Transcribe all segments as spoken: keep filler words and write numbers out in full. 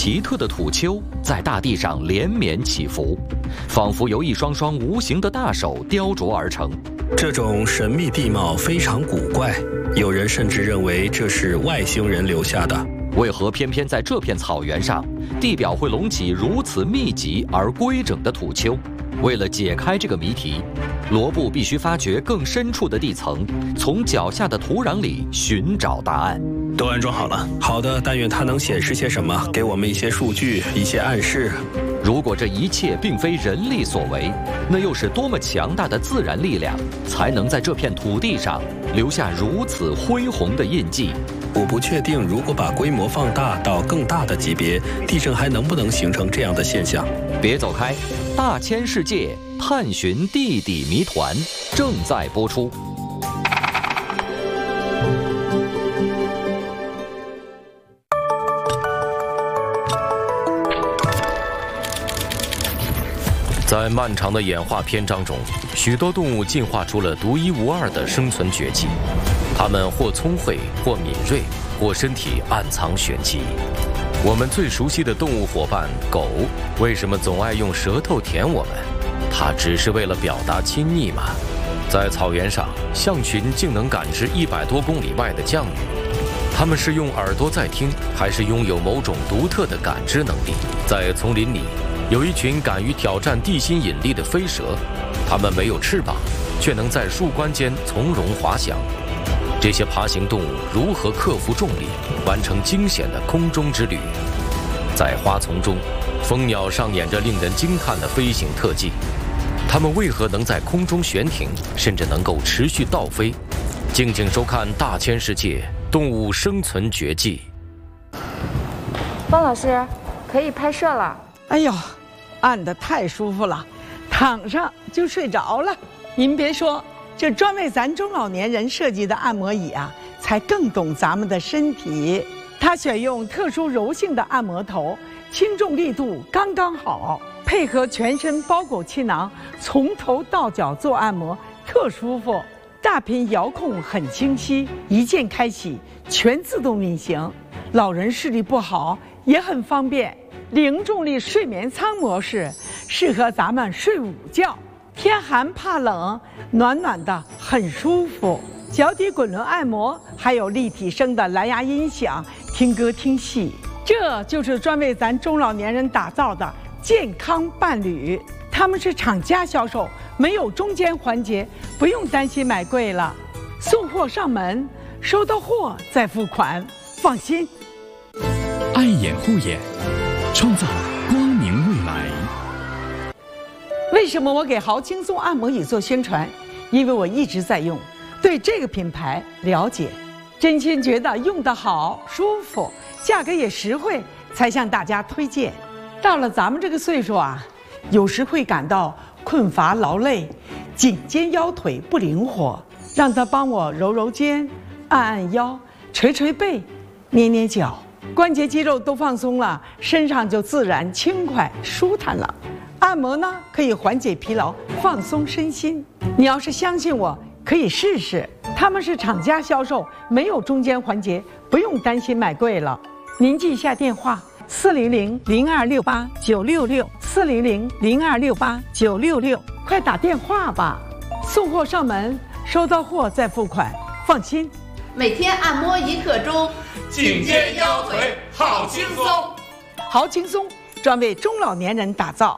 奇特的土丘在大地上连绵起伏，仿佛由一双双无形的大手雕琢而成。 这种神秘地貌非常古怪，有人甚至认为这是外星人留下的。 为何偏偏在这片草原上，地表会隆起如此密集而规整的土丘？为了解开这个谜题，罗布必须发掘更深处的地层，从脚下的土壤里寻找答案。 都安装好了。 好的，但愿它能显示些什么，给我们一些数据，一些暗示。 如果这一切并非人力所为，那又是多么强大的自然力量，才能在这片土地上留下如此恢宏的印记？ 我不确定，如果把规模放大到更大的级别，地震还能不能形成这样的现象？ 别走开，大千世界探寻地底谜团正在播出。在漫长的演化篇章中，许多动物进化出了独一无二的生存绝技。它们或聪慧，或敏锐，或身体暗藏玄机。我们最熟悉的动物伙伴狗，为什么总爱用舌头舔我们？它只是为了表达亲昵吗？在草原上，象群竟能感知一百多公里外的降雨。它们是用耳朵在听，还是拥有某种独特的感知能力？在丛林里，有一群敢于挑战地心引力的飞蛇，它们没有翅膀，却能在树冠间从容滑翔。这些爬行动物如何克服重力，完成惊险的空中之旅？在花丛中，蜂鸟上演着令人惊叹的飞行特技。它们为何能在空中悬停，甚至能够持续倒飞？静静收看《大千世界动物生存绝技》。 方老师，可以拍摄了。 哎呦，按得太舒服了，躺上就睡着了。您别说，这专为咱中老年人设计的按摩椅啊，才更懂咱们的身体。它选用特殊柔性的按摩头，轻重力度刚刚好，配合全身包裹气囊，从头到脚做按摩，特舒服。大屏遥控很清晰，一键开启，全自动运行。老人视力不好也很方便。零重力睡眠舱模式适合咱们睡午觉，天寒怕冷，暖暖的很舒服。脚底滚轮按摩，还有立体声的蓝牙音响，听歌听戏。这就是专为咱中老年人打造的健康伴侣。他们是厂家销售，没有中间环节，不用担心买贵了。送货上门，收到货再付款，放心。 爱眼护眼，创造光明未来。 为什么我给豪轻松按摩椅做宣传？因为我一直在用，对这个品牌了解，真心觉得用得好、舒服，价格也实惠，才向大家推荐。到了咱们这个岁数啊，有时会感到困乏劳累，颈肩腰腿不灵活，让他帮我揉揉肩，按按腰，捶捶背，捏捏脚，关节肌肉都放松了，身上就自然轻快舒坦了。按摩呢，可以缓解疲劳，放松身心。你要是相信我，可以试试。他们是厂家销售，没有中间环节，不用担心买贵了。您记一下电话：四零零零二六八九六六，四零零零二六八九六六，快打电话吧。送货上门，收到货再付款，放心。 每天按摩一刻钟， 颈肩腰腿好轻松。 好轻松，专为中老年人打造。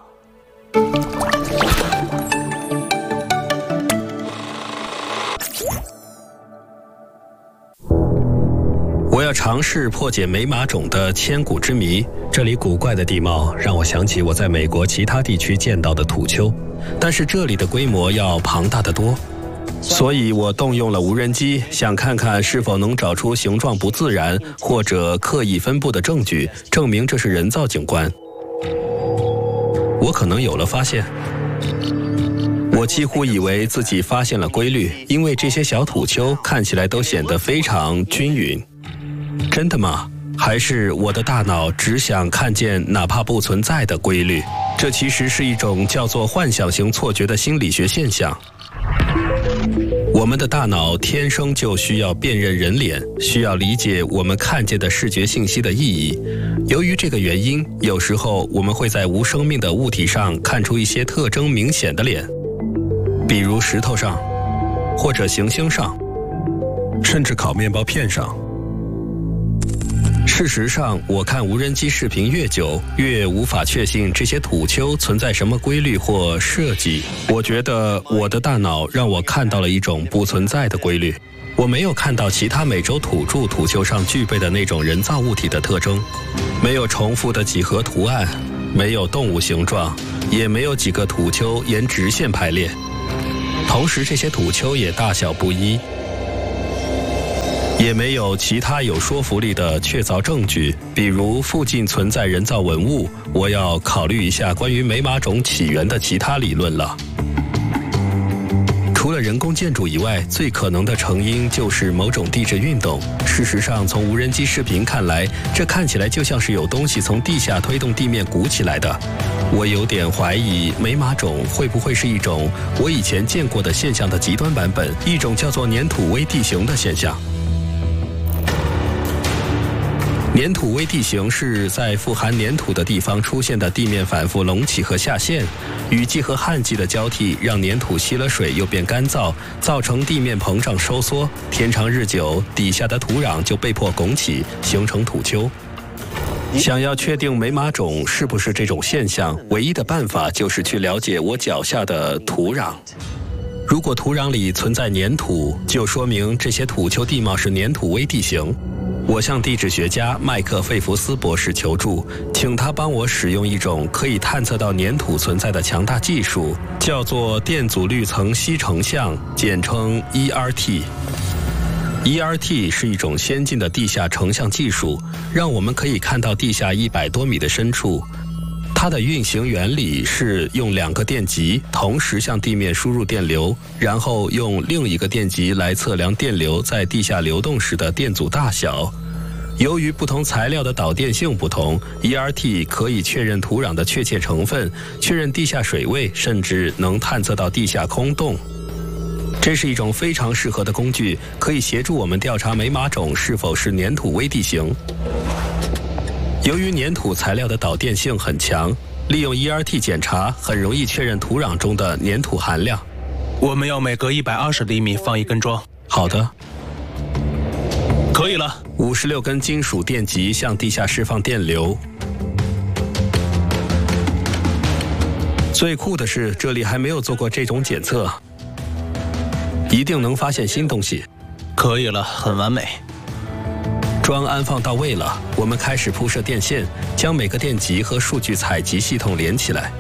我要尝试破解美马种的千古之谜。这里古怪的地貌让我想起我在美国其他地区见到的土丘，但是这里的规模要庞大得多。所以我动用了无人机，想看看是否能找出形状不自然或者刻意分布的证据，证明这是人造景观。我可能有了发现。我几乎以为自己发现了规律，因为这些小土丘看起来都显得非常均匀。真的吗？还是我的大脑只想看见哪怕不存在的规律？这其实是一种叫做幻想型错觉的心理学现象。 我们的大脑天生就需要辨认人脸，需要理解我们看见的视觉信息的意义。由于这个原因，有时候我们会在无生命的物体上看出一些特征明显的脸，比如石头上，或者行星上，甚至烤面包片上。事实上，我看无人机视频越久，越无法确信这些土丘存在什么规律或设计。我觉得我的大脑让我看到了一种不存在的规律。我没有看到其他美洲土著土丘上具备的那种人造物体的特征，没有重复的几何图案，没有动物形状，也没有几个土丘沿直线排列。同时，这些土丘也大小不一。也没有其他有说服力的确凿证据，比如附近存在人造文物。我要考虑一下关于美马种起源的其他理论了。除了人工建筑以外，最可能的成因就是某种地质运动。事实上，从无人机视频看来，这看起来就像是有东西从地下推动地面鼓起来的。我有点怀疑美马种会不会是一种我以前见过的现象的极端版本，一种叫做粘土微地形的现象。粘土微地形是在富含粘土的地方出现的地面反复隆起和下陷，雨季和旱季的交替让粘土吸了水又变干燥，造成地面膨胀收缩，天长日久，底下的土壤就被迫拱起，形成土丘。想要确定美马种是不是这种现象，唯一的办法就是去了解我脚下的土壤。如果土壤里存在粘土，就说明这些土丘地貌是粘土微地形。我向地质学家麦克费弗斯博士求助，请他帮我使用一种可以探测到粘土存在的强大技术，叫做电阻滤层析成像，简称 E R T。E R T 是一种先进的地下成像技术，让我们可以看到地下一百多米的深处。它的运行原理是用两个电极同时向地面输入电流，然后用另一个电极来测量电流在地下流动时的电阻大小。由于不同材料的导电性不同， E R T 可以确认土壤的确切成分，确认地下水位，甚至能探测到地下空洞。这是一种非常适合的工具，可以协助我们调查美马种是否是粘土微地形。由于粘土材料的导电性很强，利用 E R T 检查很容易确认土壤中的粘土含量。 我们要每隔一百二十厘米放一根桩。 好的， 可以了。 五十六根金属电极向地下释放电流。最酷的是，这里还没有做过这种检测，一定能发现新东西。 可以了，很完美。 桩安放到位了，我们开始铺设电线，将每个电极和数据采集系统连起来。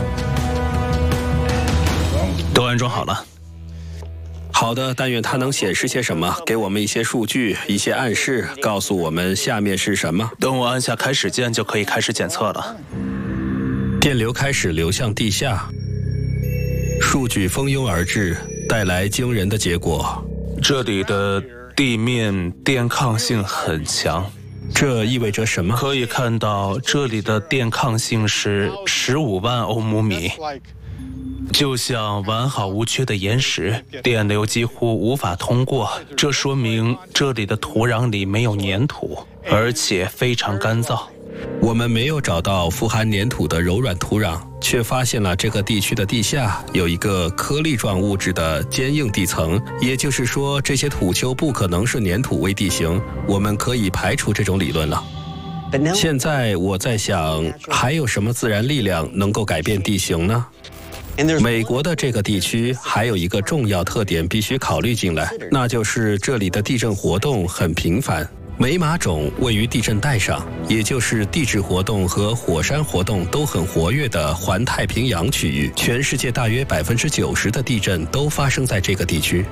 都安装好了。 好的，但愿它能显示些什么，给我们一些数据，一些暗示，告诉我们下面是什么。 等我按下开始键，就可以开始检测了。 电流开始流向地下，数据蜂拥而至，带来惊人的结果。 这里的地面电抗性很强， 这意味着什么？ 可以看到这里的电抗性是十五万欧姆米，就像完好无缺的岩石，电流几乎无法通过。这说明这里的土壤里没有粘土，而且非常干燥。 我们没有找到富含粘土的柔软土壤，却发现了这个地区的地下有一个颗粒状物质的坚硬地层，也就是说，这些土丘不可能是粘土微地形。我们可以排除这种理论了。现在我在想，还有什么自然力量能够改变地形呢？美国的这个地区还有一个重要特点必须考虑进来，那就是这里的地震活动很频繁。美马种位于地震带上，也就是地质活动和火山活动都很活跃的环太平洋区域。全世界大约百分之九十的地震都发生在这个地区。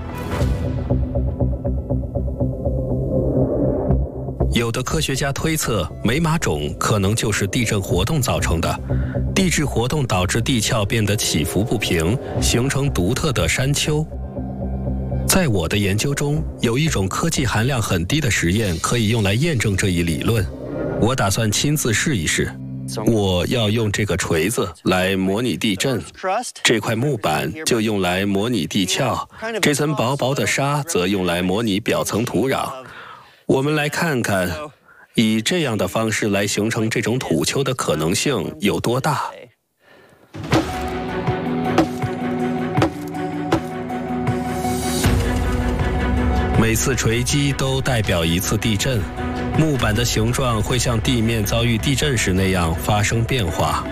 有的科学家推测，美马种可能就是地震活动造成的。地质活动导致地壳变得起伏不平，形成独特的山丘。在我的研究中，有一种科技含量很低的实验可以用来验证这一理论。我打算亲自试一试。 我要用这个锤子来模拟地震，这块木板就用来模拟地壳，这层薄薄的沙则用来模拟表层土壤。我们来看看，以这样的方式来形成这种土丘的可能性有多大。每次锤击都代表一次地震，木板的形状会像地面遭遇地震时那样发生变化。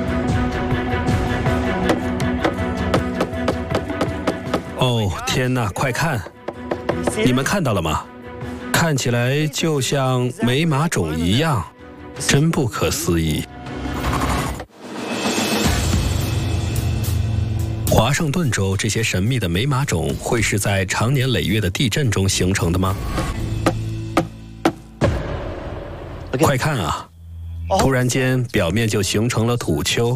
哦，天哪，快看！你们看到了吗？看起来就像美马种一样，真不可思议。华盛顿州这些神秘的美马种会是在长年累月的地震中形成的吗？快看啊！突然间，表面就形成了土丘。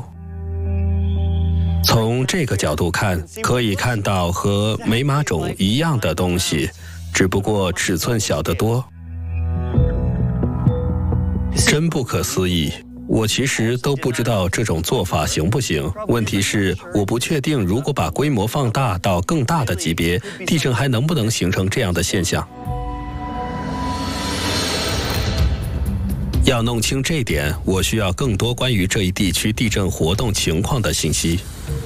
从这个角度看，可以看到和美马种一样的东西，只不过尺寸小得多。真不可思议！我其实都不知道这种做法行不行。问题是，我不确定如果把规模放大到更大的级别，地震还能不能形成这样的现象。要弄清这点，我需要更多关于这一地区地震活动情况的信息。